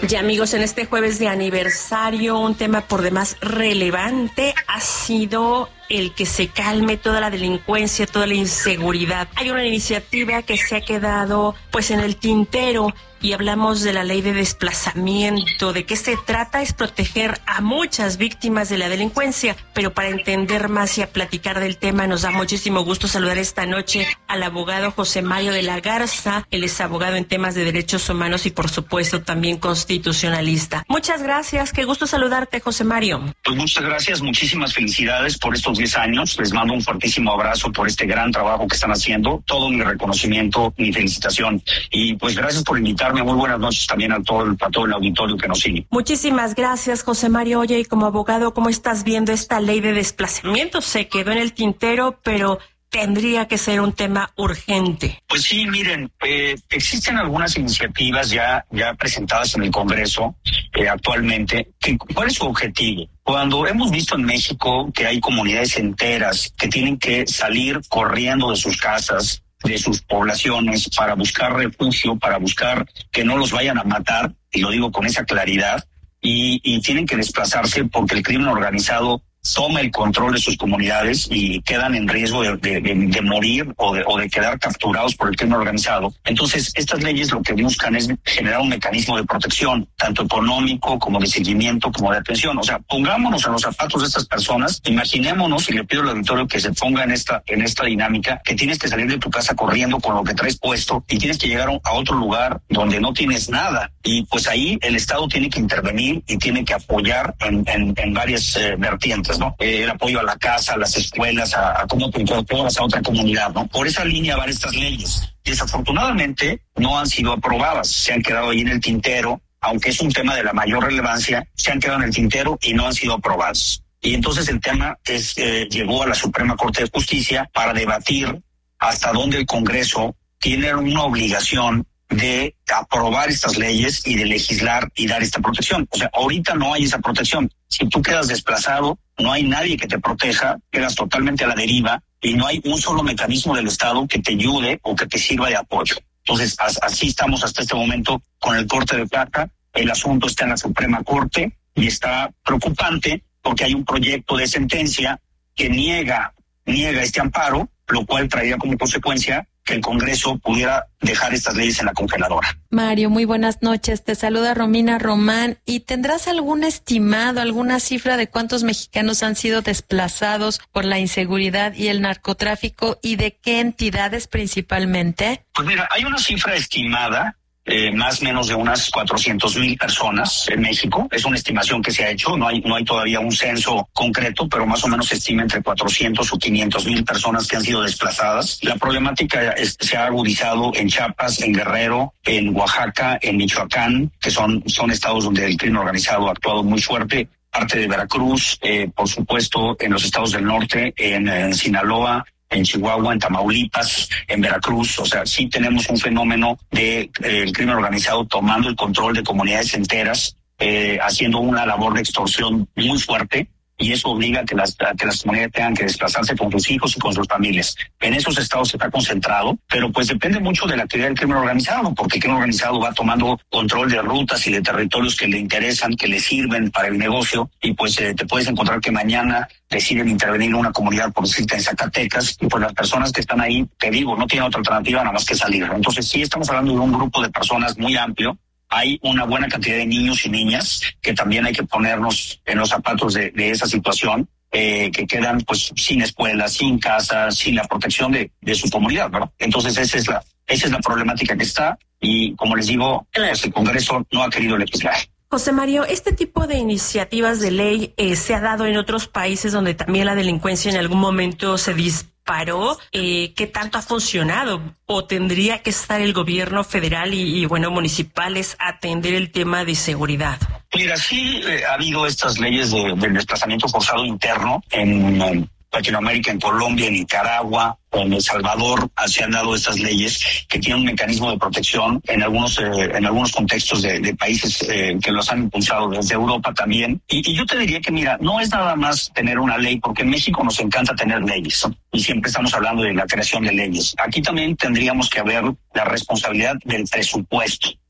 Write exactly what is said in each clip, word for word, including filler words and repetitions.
Ya amigos, en este jueves de aniversario, un tema por demás relevante ha sido el que se calme toda la delincuencia, toda la inseguridad. Hay una iniciativa que se ha quedado pues en el tintero y hablamos de la ley de desplazamiento. ¿De qué se trata? Es proteger a muchas víctimas de la delincuencia, pero para entender más y a platicar del tema nos da muchísimo gusto saludar esta noche al abogado José Mario de la Garza. Él es abogado en temas de derechos humanos y por supuesto también constitucionalista. Muchas gracias, qué gusto saludarte, José Mario. Pues muchas gracias, muchísimas felicidades por estos diez años. Les mando un fuertísimo abrazo por este gran trabajo que están haciendo. Todo mi reconocimiento, mi felicitación. Y pues gracias por invitarme. Muy buenas noches también a todo el, a todo el auditorio que nos sigue. Muchísimas gracias, José Mario. Oye, y como abogado, ¿cómo estás viendo esta ley de desplazamiento? Se quedó en el tintero, pero tendría que ser un tema urgente. Pues sí, miren, eh, existen algunas iniciativas ya, ya presentadas en el Congreso eh, actualmente. Que, ¿Cuál es su objetivo? Cuando hemos visto en México que hay comunidades enteras que tienen que salir corriendo de sus casas, de sus poblaciones, para buscar refugio, para buscar que no los vayan a matar, y lo digo con esa claridad, y, y tienen que desplazarse porque el crimen organizado toma el control de sus comunidades y quedan en riesgo de, de, de, de morir o de, o de quedar capturados por el crimen organizado. Entonces, estas leyes lo que buscan es generar un mecanismo de protección, tanto económico como de seguimiento, como de atención. O sea, pongámonos en los zapatos de estas personas, imaginémonos, y le pido al auditorio que se ponga en esta, en esta dinámica, que tienes que salir de tu casa corriendo con lo que traes puesto y tienes que llegar a otro lugar donde no tienes nada. Y pues ahí el Estado tiene que intervenir y tiene que apoyar en, en, en varias eh, vertientes, ¿no? Eh, el apoyo a la casa, a las escuelas, a, a cómo te incorporas a otra comunidad, ¿no? Por esa línea van estas leyes. Desafortunadamente no han sido aprobadas, se han quedado ahí en el tintero, aunque es un tema de la mayor relevancia, se han quedado en el tintero y no han sido aprobadas. Y entonces el tema es eh, llegó a la Suprema Corte de Justicia para debatir hasta dónde el Congreso tiene una obligación de aprobar estas leyes y de legislar y dar esta protección. O sea, ahorita no hay esa protección. Si tú quedas desplazado, no hay nadie que te proteja, quedas totalmente a la deriva y no hay un solo mecanismo del Estado que te ayude o que te sirva de apoyo. Entonces, as- así estamos hasta este momento con el corte de plata. El asunto está en la Suprema Corte y está preocupante porque hay un proyecto de sentencia que niega, niega este amparo, lo cual traería como consecuencia que el Congreso pudiera dejar estas leyes en la congeladora. Mario, muy buenas noches. Te saluda Romina Román. ¿Y tendrás algún estimado, alguna cifra de cuántos mexicanos han sido desplazados por la inseguridad y el narcotráfico y de qué entidades principalmente? Pues mira, hay una cifra estimada, eh, más o menos de unas cuatrocientos mil personas en México. Es una estimación que se ha hecho, no hay no hay todavía un censo concreto, pero más o menos se estima entre cuatrocientos o quinientos mil personas que han sido desplazadas. La problemática es, se ha agudizado en Chiapas, en Guerrero, en Oaxaca, en Michoacán, que son, son estados donde el crimen organizado ha actuado muy fuerte. Parte de Veracruz, eh, por supuesto, en los estados del norte, en, en Sinaloa, en Chihuahua, en Tamaulipas, en Veracruz. O sea, sí tenemos un fenómeno de eh, el crimen organizado tomando el control de comunidades enteras, eh, haciendo una labor de extorsión muy fuerte, y eso obliga a que las, a que las comunidades tengan que desplazarse con sus hijos y con sus familias. En esos estados se está concentrado, pero pues depende mucho de la actividad del crimen organizado, porque el crimen organizado va tomando control de rutas y de territorios que le interesan, que le sirven para el negocio, y pues eh, te puedes encontrar que mañana deciden intervenir en una comunidad, por decirte, en Zacatecas, y pues las personas que están ahí, te digo, no tienen otra alternativa nada más que salir. Entonces sí estamos hablando de un grupo de personas muy amplio. Hay una buena cantidad de niños y niñas que también hay que ponernos en los zapatos de, de esa situación, eh, que quedan pues sin escuela, sin casa, sin la protección de, de su comunidad, ¿verdad? Entonces esa es la esa es la problemática que está, y como les digo, pues el Congreso no ha querido legislar. José Mario, este tipo de iniciativas de ley eh, se ha dado en otros países donde también la delincuencia en algún momento se disparó. Eh, ¿Qué tanto ha funcionado? ¿O tendría que estar el gobierno federal y, y bueno, municipales a atender el tema de seguridad? Mira, sí eh, ha habido estas leyes de, del desplazamiento forzado interno en, en Latinoamérica, en Colombia, en Nicaragua, en El Salvador. Se han dado estas leyes que tienen un mecanismo de protección en algunos eh, en algunos contextos de, de países eh, que los han impulsado desde Europa también. Y, y yo te diría que, mira, no es nada más tener una ley, porque en México nos encanta tener leyes, ¿no? Y siempre estamos hablando de la creación de leyes. Aquí también tendríamos que haber la responsabilidad del presupuesto.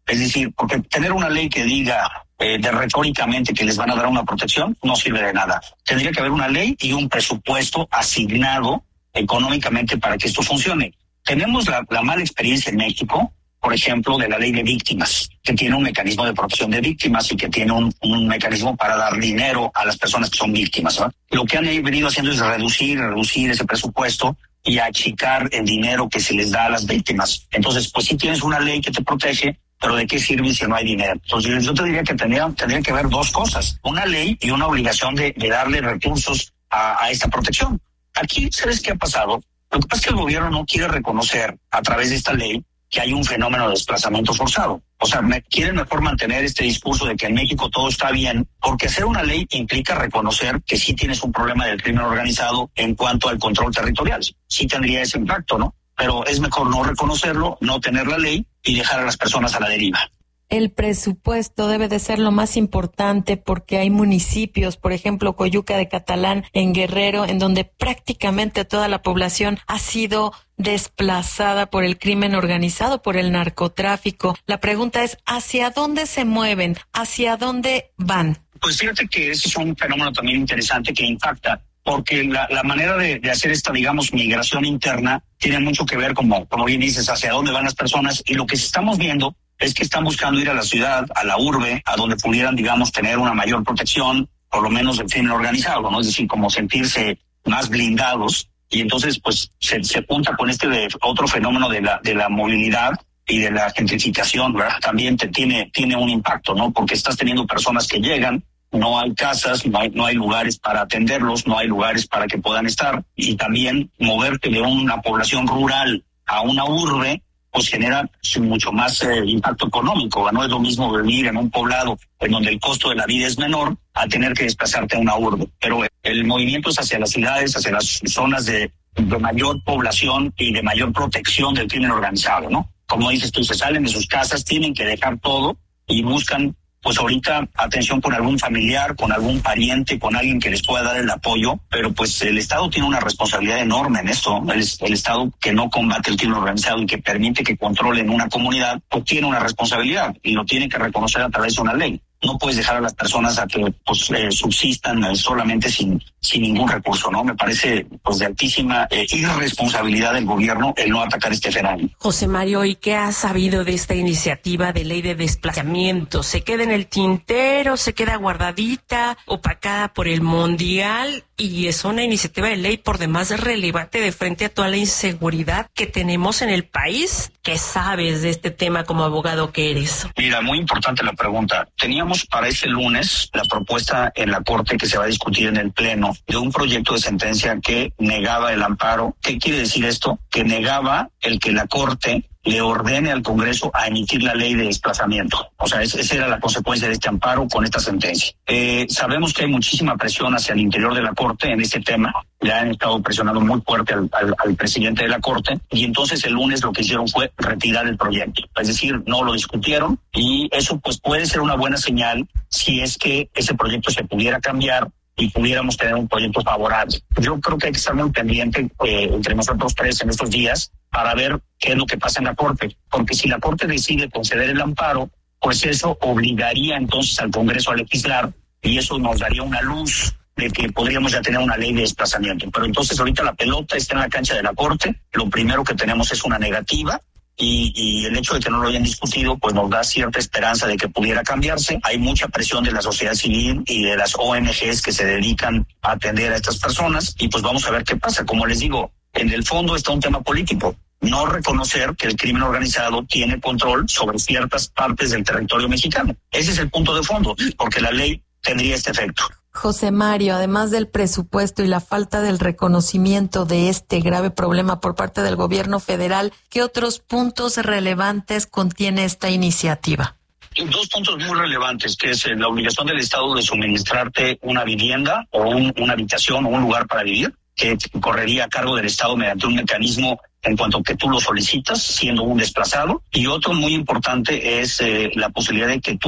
Es decir, porque tener una ley que diga eh, de retóricamente que les van a dar una protección no sirve de nada. Tendría que haber una ley y un presupuesto asignado económicamente para que esto funcione. Tenemos la, la mala experiencia en México, por ejemplo, de la ley de víctimas, que tiene un mecanismo de protección de víctimas y que tiene un, un mecanismo para dar dinero a las personas que son víctimas, ¿no? Lo que han venido haciendo es reducir, reducir ese presupuesto y achicar el dinero que se les da a las víctimas. Entonces, pues sí tienes una ley que te protege, pero ¿de qué sirve si no hay dinero? Entonces, yo te diría que tendría, tendría que haber dos cosas, una ley y una obligación de, de darle recursos a, a esta protección. Aquí, ¿sabes qué ha pasado? Lo que pasa es que el gobierno no quiere reconocer a través de esta ley que hay un fenómeno de desplazamiento forzado. O sea, me, quieren mejor mantener este discurso de que en México todo está bien, porque hacer una ley implica reconocer que sí tienes un problema del crimen organizado en cuanto al control territorial. Sí tendría ese impacto, ¿no? Pero es mejor no reconocerlo, no tener la ley y dejar a las personas a la deriva. El presupuesto debe de ser lo más importante porque hay municipios, por ejemplo, Coyuca de Catalán en Guerrero, en donde prácticamente toda la población ha sido desplazada por el crimen organizado, por el narcotráfico. La pregunta es, ¿hacia dónde se mueven? ¿Hacia dónde van? Pues fíjate que ese es un fenómeno también interesante que impacta, porque la, la manera de, de hacer esta, digamos, migración interna tiene mucho que ver, como, como bien dices, hacia dónde van las personas, y lo que estamos viendo es que están buscando ir a la ciudad, a la urbe, a donde pudieran, digamos, tener una mayor protección, por lo menos del crimen organizado, ¿no? Es decir, como sentirse más blindados, y entonces, pues, se, se apunta con este de, otro fenómeno de la, de la movilidad y de la gentrificación, ¿verdad? También te tiene, tiene un impacto, ¿no? Porque estás teniendo personas que llegan, no hay casas, no hay, no hay lugares para atenderlos, no hay lugares para que puedan estar, y también moverte de una población rural a una urbe, pues genera mucho más eh, impacto económico. No es lo mismo vivir en un poblado en donde el costo de la vida es menor a tener que desplazarte a una urbe. Pero el movimiento es hacia las ciudades, hacia las zonas de, de mayor población y de mayor protección del crimen organizado, ¿no? Como dices tú, se salen de sus casas, tienen que dejar todo y buscan, pues ahorita, atención con algún familiar, con algún pariente, con alguien que les pueda dar el apoyo, pero pues el Estado tiene una responsabilidad enorme en esto. El, el Estado que no combate el crimen organizado y que permite que controlen una comunidad, pues tiene una responsabilidad y lo tiene que reconocer a través de una ley. No puedes dejar a las personas a que pues eh, subsistan eh, solamente sin sin ningún recurso, ¿no? Me parece pues de altísima eh, irresponsabilidad del gobierno el no atacar este fenómeno. José Mario, ¿y qué has sabido de esta iniciativa de ley de desplazamiento? ¿Se queda en el tintero, se queda guardadita, opacada por el mundial? Y es una iniciativa de ley por demás relevante de frente a toda la inseguridad que tenemos en el país. ¿Qué sabes de este tema como abogado que eres? Mira, muy importante la pregunta. Teníamos para este lunes la propuesta en la Corte que se va a discutir en el Pleno de un proyecto de sentencia que negaba el amparo. ¿Qué quiere decir esto? Que negaba el que la Corte le ordene al Congreso a emitir la ley de desplazamiento. O sea, esa era la consecuencia de este amparo con esta sentencia. Eh, sabemos que hay muchísima presión hacia el interior de la Corte en este tema. Le han estado presionando muy fuerte al, al, al presidente de la Corte, y entonces el lunes lo que hicieron fue retirar el proyecto. Es decir, no lo discutieron, y eso pues puede ser una buena señal si es que ese proyecto se pudiera cambiar y pudiéramos tener un proyecto favorable. Yo creo que hay que estar muy pendiente eh, entre nosotros tres en estos días para ver qué es lo que pasa en la Corte, porque si la Corte decide conceder el amparo, pues eso obligaría entonces al Congreso a legislar, y eso nos daría una luz de que podríamos ya tener una ley de desplazamiento. Pero entonces ahorita la pelota está en la cancha de la Corte, lo primero que tenemos es una negativa, y, y el hecho de que no lo hayan discutido pues nos da cierta esperanza de que pudiera cambiarse. Hay mucha presión de la sociedad civil y de las O N Ges que se dedican a atender a estas personas, y pues vamos a ver qué pasa. Como les digo, en el fondo está un tema político. No reconocer que el crimen organizado tiene control sobre ciertas partes del territorio mexicano. Ese es el punto de fondo, porque la ley tendría este efecto. José Mario, además del presupuesto y la falta del reconocimiento de este grave problema por parte del gobierno federal, ¿qué otros puntos relevantes contiene esta iniciativa? Dos puntos muy relevantes, que es la obligación del Estado de suministrarte una vivienda o un, una habitación o un lugar para vivir, que correría a cargo del Estado mediante un mecanismo en cuanto que tú lo solicitas, siendo un desplazado. Y otro muy importante es eh, la posibilidad de que tú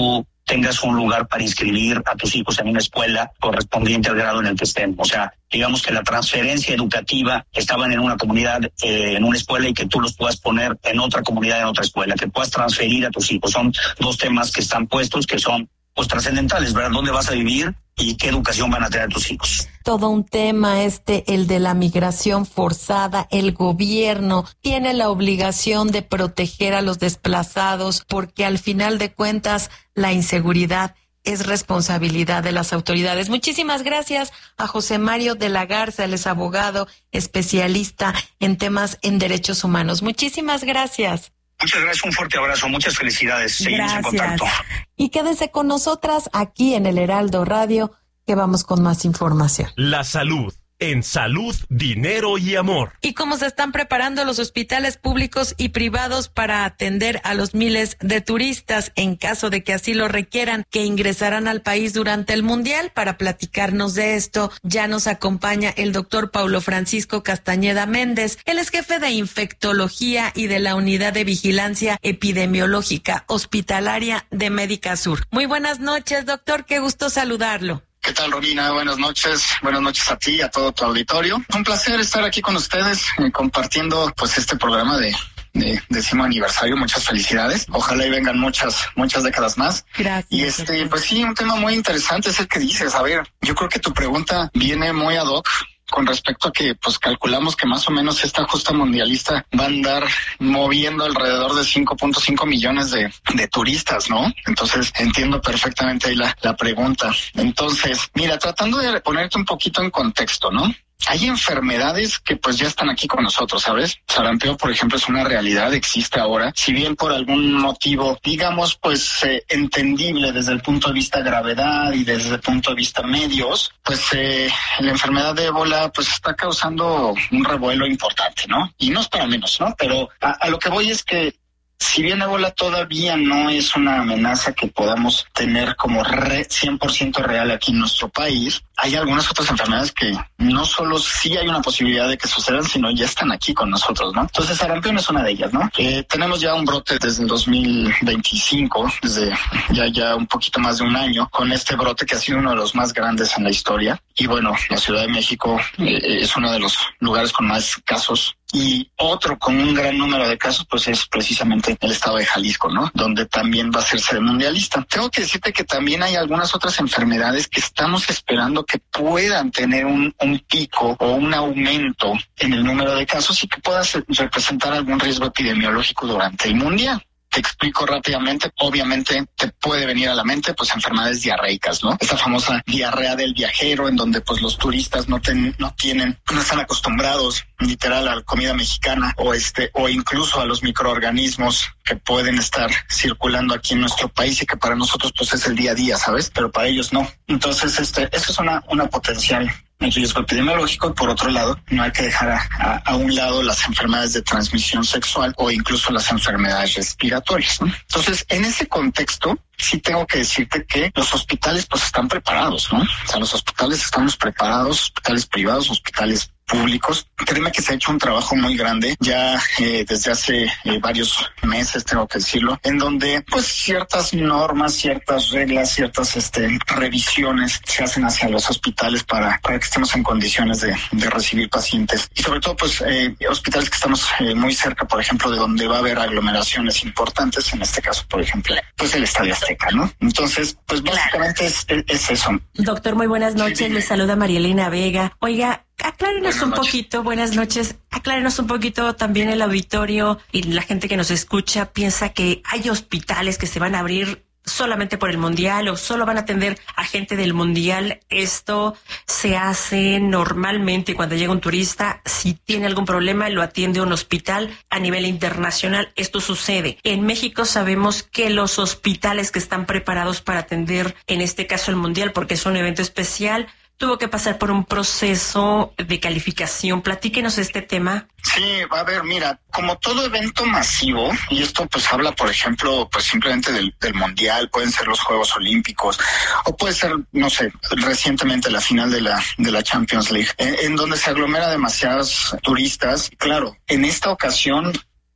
tengas un lugar para inscribir a tus hijos en una escuela correspondiente al grado en el que estén. O sea, digamos que la transferencia educativa, estaban en una comunidad, eh, en una escuela, y que tú los puedas poner en otra comunidad, en otra escuela, que puedas transferir a tus hijos. Son dos temas que están puestos, que son pues trascendentales, ¿verdad? ¿Dónde vas a vivir y qué educación van a tener tus hijos? Todo un tema este, el de la migración forzada. El gobierno tiene la obligación de proteger a los desplazados, porque al final de cuentas la inseguridad es responsabilidad de las autoridades. Muchísimas gracias a José Mario de la Garza, él es abogado especialista en temas en derechos humanos. Muchísimas gracias. Muchas gracias, un fuerte abrazo, muchas felicidades. Seguimos en contacto. Y quédense con nosotras aquí en el Heraldo Radio, que vamos con más información. La salud. En salud, dinero y amor. ¿Y cómo se están preparando los hospitales públicos y privados para atender a los miles de turistas en caso de que así lo requieran, que ingresarán al país durante el Mundial? Para platicarnos de esto, ya nos acompaña el doctor Paulo Francisco Castañeda Méndez. Él es jefe de infectología y de la Unidad de Vigilancia Epidemiológica Hospitalaria de Médica Sur. Muy buenas noches, doctor, qué gusto saludarlo. ¿Qué tal, Romina? Buenas noches. Buenas noches a ti y a todo tu auditorio. Un placer estar aquí con ustedes eh, compartiendo pues este programa de, de décimo aniversario. Muchas felicidades. Ojalá y vengan muchas, muchas décadas más. Gracias. Y este, pues sí, un tema muy interesante es el que dices. A ver, yo creo que tu pregunta viene muy ad hoc con respecto a que pues calculamos que más o menos esta justa mundialista va a andar moviendo alrededor de cinco punto cinco millones de, de turistas, ¿no? Entonces entiendo perfectamente ahí la, la pregunta. Entonces, mira, tratando de ponerte un poquito en contexto, ¿no? Hay enfermedades que pues ya están aquí con nosotros, ¿sabes? Sarampión, por ejemplo, es una realidad, existe ahora. Si bien por algún motivo, digamos, pues eh, entendible desde el punto de vista gravedad y desde el punto de vista medios, pues eh, la enfermedad de ébola pues está causando un revuelo importante, ¿no? Y no es para menos, ¿no? Pero a, a lo que voy es que si bien ébola todavía no es una amenaza que podamos tener como re, cien por ciento real aquí en nuestro país, hay algunas otras enfermedades que no solo sí hay una posibilidad de que sucedan, sino ya están aquí con nosotros, ¿no? Entonces, sarampión es una de ellas, ¿no? Eh, tenemos ya un brote desde el dos mil veinticinco, desde ya, ya un poquito más de un año, con este brote que ha sido uno de los más grandes en la historia. Y bueno, la Ciudad de México eh, es uno de los lugares con más casos. Y otro con un gran número de casos, pues es precisamente el estado de Jalisco, ¿no? Donde también va a ser sede mundialista. Tengo que decirte que también hay algunas otras enfermedades que estamos esperando que puedan tener un, un pico o un aumento en el número de casos y que puedan representar algún riesgo epidemiológico durante el mundial. Te explico rápidamente. Obviamente te puede venir a la mente pues enfermedades diarreicas, ¿no? Esta famosa diarrea del viajero, en donde pues los turistas no, ten, no tienen, no están acostumbrados literal a la comida mexicana o este o incluso a los microorganismos que pueden estar circulando aquí en nuestro país y que para nosotros pues es el día a día, ¿sabes? Pero para ellos no. Entonces este eso es una una potencial el riesgo epidemiológico. Y por otro lado, no hay que dejar a, a, a un lado las enfermedades de transmisión sexual o incluso las enfermedades respiratorias, ¿no? Entonces, en ese contexto, sí tengo que decirte que los hospitales pues están preparados, ¿no? O sea, los hospitales estamos preparados, hospitales privados, hospitales públicos. Créeme que se ha hecho un trabajo muy grande ya eh, desde hace eh, varios meses, tengo que decirlo, en donde pues ciertas normas, ciertas reglas, ciertas este revisiones se hacen hacia los hospitales para, para que estemos en condiciones de, de recibir pacientes. Y sobre todo pues eh, hospitales que estamos eh, muy cerca, por ejemplo, de donde va a haber aglomeraciones importantes, en este caso, por ejemplo, pues el Estadio Azteca, ¿no? Entonces, pues básicamente es, es, es eso. Doctor, muy buenas noches, sí, le saluda Marielena Vega. Oiga, aclárenos buenas un noches. poquito, buenas noches, aclárenos un poquito también el auditorio y la gente que nos escucha piensa que hay hospitales que se van a abrir solamente por el Mundial o solo van a atender a gente del Mundial. Esto se hace normalmente cuando llega un turista, si tiene algún problema lo atiende un hospital a nivel internacional. Esto sucede. En México sabemos que los hospitales que están preparados para atender, en este caso el Mundial, porque es un evento especial, tuvo que pasar por un proceso de calificación. Platíquenos este tema. Sí, a ver, mira, como todo evento masivo, y esto pues habla, por ejemplo, pues simplemente del, del Mundial, pueden ser los Juegos Olímpicos, o puede ser, no sé, recientemente la final de la de la Champions League, en, en donde se aglomera demasiados turistas. Claro, en esta ocasión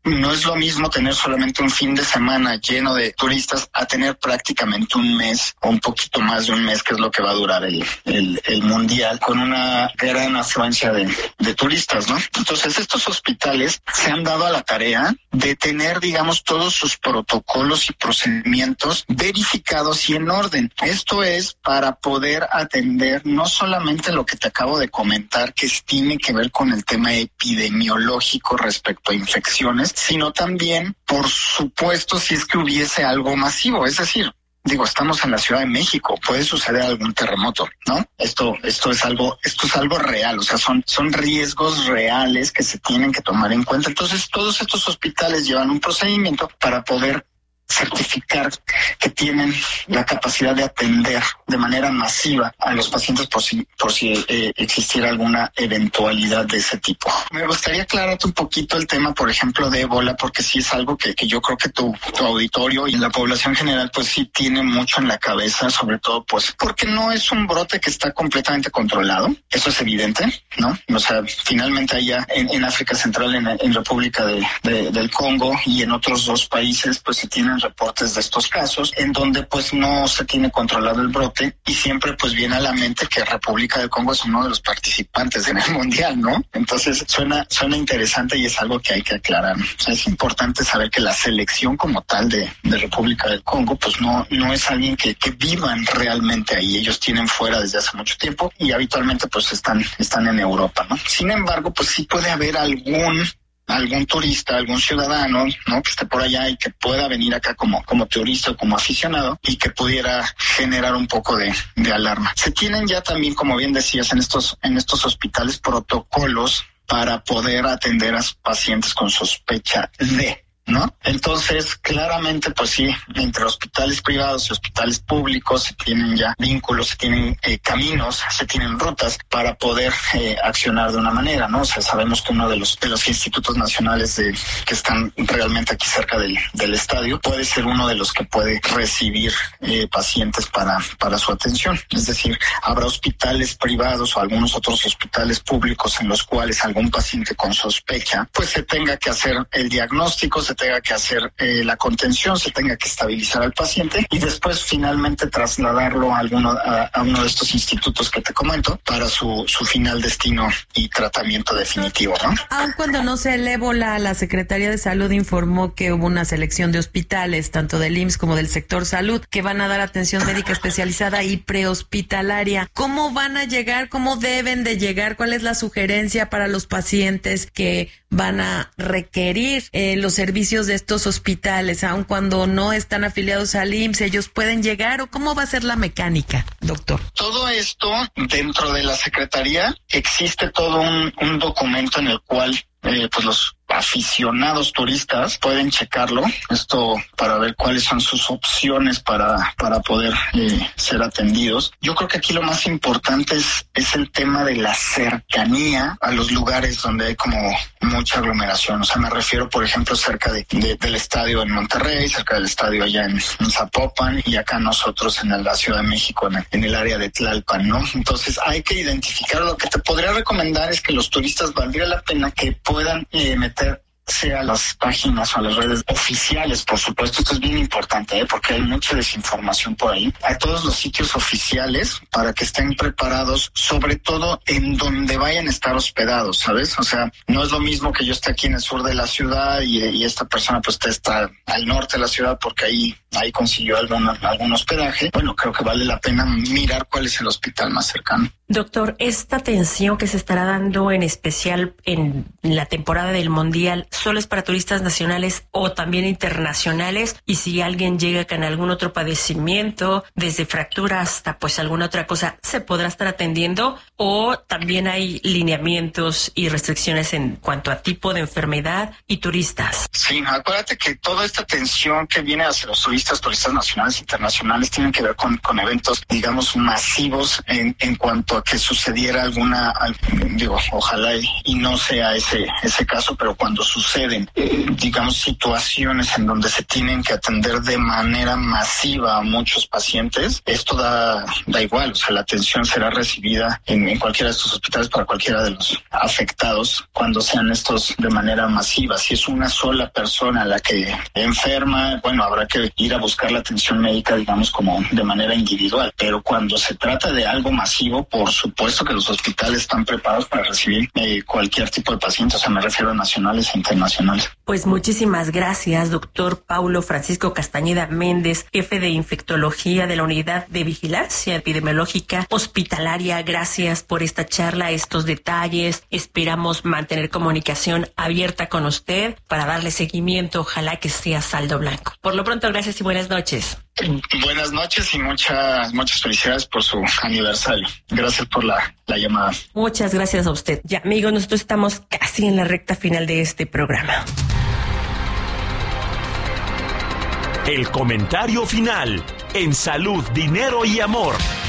no es lo mismo tener solamente un fin de semana lleno de turistas a tener prácticamente un mes o un poquito más de un mes, que es lo que va a durar el, el, el mundial, con una gran afluencia de, de turistas, ¿no? Entonces estos hospitales se han dado a la tarea de tener, digamos, todos sus protocolos y procedimientos verificados y en orden. Esto es para poder atender no solamente lo que te acabo de comentar, que tiene que ver con el tema epidemiológico respecto a infecciones, sino también, por supuesto, si es que hubiese algo masivo, es decir, digo, estamos en la Ciudad de México, puede suceder algún terremoto, ¿no? Esto, esto es algo, esto es algo real, o sea, son, son riesgos reales que se tienen que tomar en cuenta. Entonces, todos estos hospitales llevan un procedimiento para poder certificar que tienen la capacidad de atender de manera masiva a los pacientes por si, por si eh, existiera alguna eventualidad de ese tipo. Me gustaría aclararte un poquito el tema, por ejemplo, de ébola, porque sí es algo que, que yo creo que tu, tu auditorio y la población general pues sí tiene mucho en la cabeza, sobre todo pues porque no es un brote que está completamente controlado, eso es evidente, ¿no? O sea, finalmente allá en, en África Central, en, en República de, de, del Congo y en otros dos países pues se tienen reportes de estos casos en donde pues no se tiene controlado el brote y siempre pues viene a la mente que República del Congo es uno de los participantes en el mundial, ¿no? Entonces suena suena interesante y es algo que hay que aclarar. O sea, es importante saber que la selección como tal de, de República del Congo pues no no es alguien que, que vivan realmente ahí. Ellos tienen fuera desde hace mucho tiempo y habitualmente pues están están en Europa, ¿no? Sin embargo, pues sí puede haber algún algún turista, algún ciudadano, ¿no? Que esté por allá y que pueda venir acá como, como turista o como aficionado y que pudiera generar un poco de, de alarma. Se tienen ya también, como bien decías, en estos, en estos hospitales protocolos para poder atender a pacientes con sospecha de, ¿no? Entonces, claramente, pues sí, entre hospitales privados y hospitales públicos se tienen ya vínculos, se tienen eh, caminos, se tienen rutas para poder eh, accionar de una manera, ¿no? O sea, sabemos que uno de los de los institutos nacionales de que están realmente aquí cerca del, del estadio puede ser uno de los que puede recibir eh, pacientes para, para su atención. Es decir, habrá hospitales privados o algunos otros hospitales públicos en los cuales algún paciente con sospecha, pues se tenga que hacer el diagnóstico, se tenga que hacer eh, la contención, se tenga que estabilizar al paciente y después finalmente trasladarlo a, alguno, a, a uno de estos institutos que te comento para su, su final destino y tratamiento definitivo, ¿no? Aun cuando no sea el ébola, la Secretaría de Salud informó que hubo una selección de hospitales, tanto del I M S S como del sector salud, que van a dar atención médica especializada y prehospitalaria. ¿Cómo van a llegar? ¿Cómo deben de llegar? ¿Cuál es la sugerencia para los pacientes que van a requerir eh, los servicios de estos hospitales, aun cuando no están afiliados al I M S S? ¿Ellos pueden llegar o cómo va a ser la mecánica, doctor? Todo esto dentro de la Secretaría existe todo un, un documento en el cual eh, pues los aficionados turistas pueden checarlo, esto para ver cuáles son sus opciones para, para poder eh, ser atendidos. Yo creo que aquí lo más importante es, es el tema de la cercanía a los lugares donde hay como mucha aglomeración. O sea, me refiero, por ejemplo, cerca de, de, del estadio en Monterrey, cerca del estadio allá en, en Zapopan y acá nosotros en la Ciudad de México, en el, en el área de Tlalpan, ¿no? Entonces hay que identificar. Lo que te podría recomendar es que los turistas valdría la pena que puedan eh, meter sea las páginas o las redes oficiales, por supuesto. Esto es bien importante, ¿eh? Porque hay mucha desinformación por ahí. Hay todos los sitios oficiales para que estén preparados, sobre todo en donde vayan a estar hospedados, ¿sabes? O sea, no es lo mismo que yo esté aquí en el sur de la ciudad y, y esta persona pues está al norte de la ciudad porque ahí ahí consiguió algún, algún hospedaje. Bueno, creo que vale la pena mirar cuál es el hospital más cercano. Doctor, esta atención que se estará dando en especial en la temporada del Mundial, ¿solo es para turistas nacionales o también internacionales? Y si alguien llega con algún otro padecimiento, desde fractura hasta pues alguna otra cosa, ¿se podrá estar atendiendo? ¿O también hay lineamientos y restricciones en cuanto a tipo de enfermedad y turistas? Sí, acuérdate que toda esta atención que viene hacia los turistas, turistas nacionales e internacionales, tienen que ver con, con eventos, digamos, masivos en, en cuanto a que sucediera alguna, digo, ojalá y, y no sea ese ese caso, pero cuando suceda suceden, eh, digamos, situaciones en donde se tienen que atender de manera masiva a muchos pacientes, esto da, da igual, o sea, la atención será recibida en, en cualquiera de estos hospitales para cualquiera de los afectados cuando sean estos de manera masiva. Si es una sola persona la que enferma, bueno, habrá que ir a buscar la atención médica, digamos, como de manera individual, pero cuando se trata de algo masivo, por supuesto que los hospitales están preparados para recibir eh, cualquier tipo de paciente, o sea, me refiero a nacionales e internacionales. Pues muchísimas gracias, doctor Paulo Francisco Castañeda Méndez, jefe de infectología de la Unidad de Vigilancia Epidemiológica Hospitalaria. Gracias por esta charla, estos detalles. Esperamos mantener comunicación abierta con usted para darle seguimiento. Ojalá que sea saldo blanco. Por lo pronto, gracias y buenas noches. Buenas noches y muchas muchas felicidades por su aniversario. Gracias por la, la llamada. Muchas gracias a usted. Ya, amigos, nosotros estamos casi en la recta final de este programa. El comentario final en Salud, Dinero y Amor.